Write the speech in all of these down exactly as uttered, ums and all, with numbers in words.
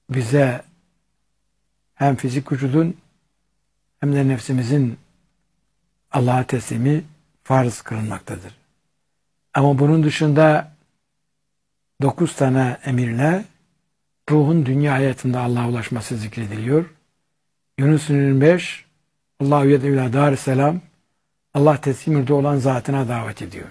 bize hem fizik vücudun hem de nefsimizin Allah'a teslimi farz kılınmaktadır. Ama bunun dışında dokuz tane emirle ruhun dünya hayatında Allah'a ulaşması zikrediliyor. Yunus yirmi beş Allahu yed'u ila darisselam, Allah teslim yurdu olan zatına davet ediyor.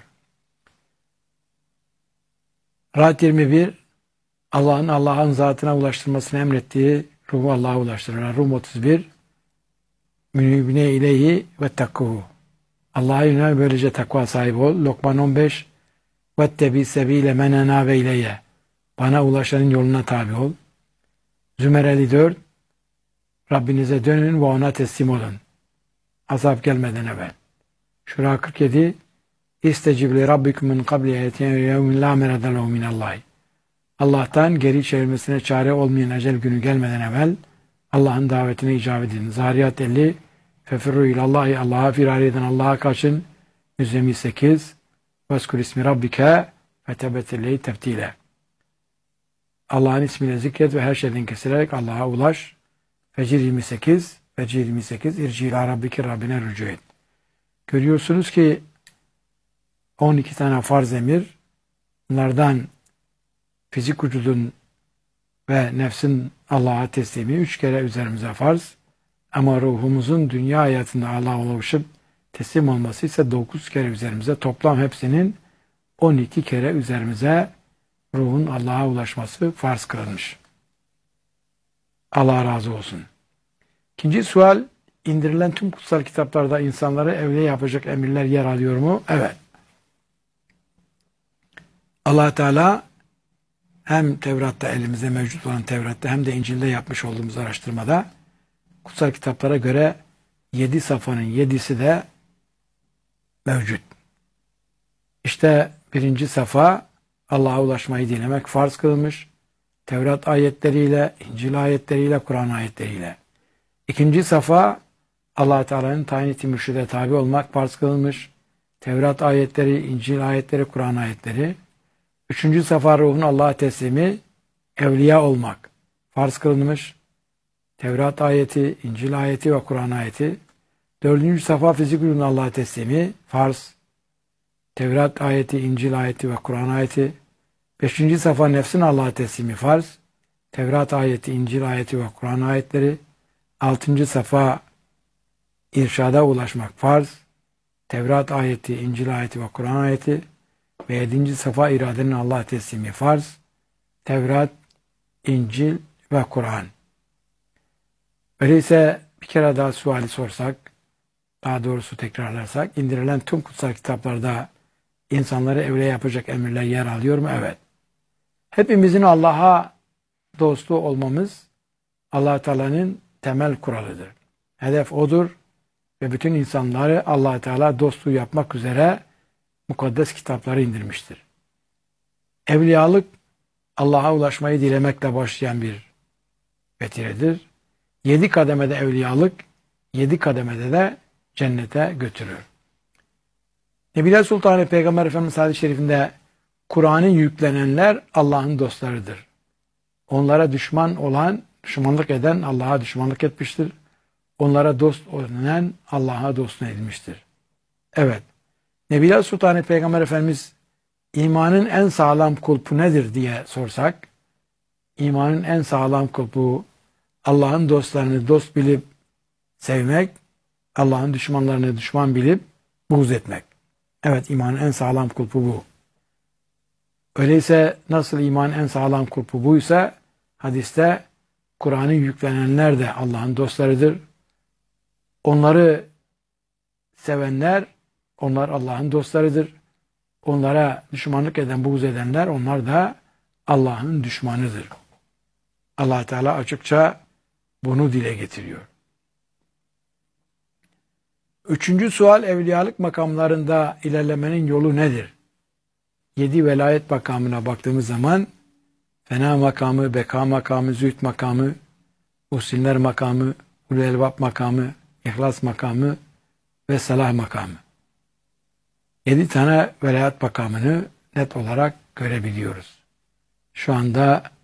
Ra'd yirmi bir Allah'ın Allah'ın zatına ulaştırmasını emrettiği ruhu Allah'a ulaştırır. Rum otuz bir Münibine ileyhi ve takkuhu, Allah'a yönel böylece takva sahibi ol. Lokman on beş vettebi sebile men enâbe ileyye, bana ulaşanın yoluna tabi ol. Zümer elli dört Rabbinize dönün ve ona teslim olun, azap gelmeden evvel. Şura kırk yedi İstecibli Rabbikum min kabli eyetiyen yevmin la meredelehu minallahi, Allah'tan geri çevirmesine çare olmayan ecel günü gelmeden evvel Allah'ın davetine icabet edin. Zariyat elli Fefirru ilallahi, Allah'a firar eden Allah'a kaçın. Müzzemmil sekiz Veskur ismi Rabbike ve tebetillehi tebtile, Allah'ın ismiyle zikret ve her şeyden kesilerek Allah'a ulaş. Fecir yirmi sekiz Fecir yirmi sekiz İrci ila Rabbike, Rabbine rücu et. Görüyorsunuz ki on iki tane farz emir, bunlardan fizik vücudun ve nefsin Allah'a teslimi üç kere üzerimize farz. Ama ruhumuzun dünya hayatında Allah'a ulaşıp teslim olması ise dokuz kere üzerimize, toplam hepsinin on iki kere üzerimize ruhun Allah'a ulaşması farz kılınmış. Allah razı olsun. İkinci sual, indirilen tüm kutsal kitaplarda insanları evliya yapacak emirler yer alıyor mu? Evet. Allah Teala hem Tevrat'ta, elimizde mevcut olan Tevrat'ta, hem de İncil'de yapmış olduğumuz araştırmada kutsal kitaplara göre yedi safhanın yedisi de mevcut. İşte birinci safa, Allah'a ulaşmayı dilemek farz kılınmış. Tevrat ayetleriyle, İncil ayetleriyle, Kur'an ayetleriyle. İkinci safa, Allah Teala'nın tayin ettiği mürşide tabi olmak farz kılınmış. Tevrat ayetleri, İncil ayetleri, Kur'an ayetleri. Üçüncü safa, ruhun Allah'a teslimi, evliya olmak farz kılınmış. Tevrat ayeti, İncil ayeti ve Kur'an ayeti. Dördüncü safa, fizik vücudun Allah'a teslimi farz. Tevrat ayeti, İncil ayeti ve Kur'an ayeti. Beşinci safa, nefsin Allah'a teslimi farz. Tevrat ayeti, İncil ayeti ve Kur'an ayetleri. Altıncı safa, irşada ulaşmak farz. Tevrat ayeti, İncil ayeti ve Kur'an ayeti. Ve yedinci safa, iradenin Allah'a teslimi farz. Tevrat, İncil ve Kur'an. Öyleyse bir kere daha suali sorsak, daha doğrusu tekrarlarsak, indirilen tüm kutsal kitaplarda insanları evliya yapacak emirler yer alıyor mu? Evet. Hepimizin Allah'a dostu olmamız Allah Teala'nın temel kuralıdır. Hedef odur ve bütün insanları Allah Teala dostluğu yapmak üzere mukaddes kitapları indirmiştir. Evliyalık Allah'a ulaşmayı dilemekle başlayan bir vetiredir. Yedi kademede evliyalık, yedi kademede de cennete götürür. Nebiler Sultanı Peygamber Efendimiz hadis-i şerifinde Kur'an'ı yüklenenler Allah'ın dostlarıdır. Onlara düşman olan, düşmanlık eden Allah'a düşmanlık etmiştir. Onlara dost olan Allah'a dost edilmiştir. Evet. Nebiler Sultanı Peygamber Efendimiz imanın en sağlam kulpu nedir diye sorsak, imanın en sağlam kulpu Allah'ın dostlarını dost bilip sevmek, Allah'ın düşmanlarını düşman bilip buğz etmek. Evet, imanın en sağlam kulpu bu. Öyleyse nasıl imanın en sağlam kulpu buysa, hadiste Kur'an'ı yüklenenler de Allah'ın dostlarıdır. Onları sevenler, onlar Allah'ın dostlarıdır. Onlara düşmanlık eden, buğz edenler, onlar da Allah'ın düşmanıdır. Allah Teala açıkça bunu dile getiriyor. Üçüncü sual, evliyalık makamlarında ilerlemenin yolu nedir? Yedi velayet makamına baktığımız zaman fena makamı, beka makamı, zühd makamı, muhsinler makamı, ulul elbab makamı, ihlas makamı ve salah makamı. Yedi tane velayet makamını net olarak görebiliyoruz. Şu anda